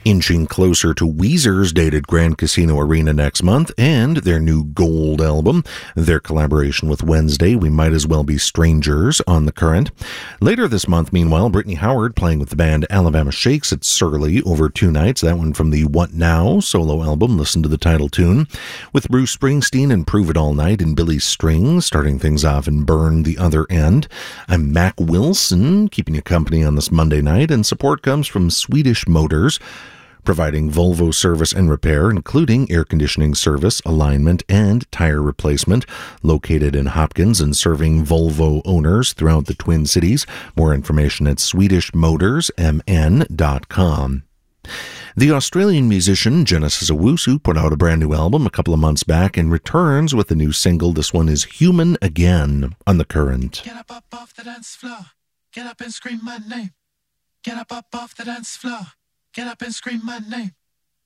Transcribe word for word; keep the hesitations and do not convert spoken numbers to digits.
inching closer to Weezer's dated Grand Casino Arena next month and their new Gold album. Their collaboration with Wednesday, We Might As Well Be Strangers, on The Current. Later this month, meanwhile, Brittany Howard playing with the band Alabama Shakes at Surly over two nights. That one from the What Now solo album. Listen to the title tune. With Bruce Springsteen and Prove It All Night and Billy Strings starting things off and Burn the Other End. I'm Mac Wilson, keeping you company on this Monday night, and support comes from Swedish Motors, providing Volvo service and repair, including air conditioning service, alignment, and tire replacement. Located in Hopkins and serving Volvo owners throughout the Twin Cities. More information at swedish motors m n dot com. The Australian musician Genesis Owusu put out a brand new album a couple of months back and returns with a new single. This one is Human Again on The Current. Get up, up off the dance floor. Get up and scream my name. Get up, up off the dance floor. Get up and scream my name.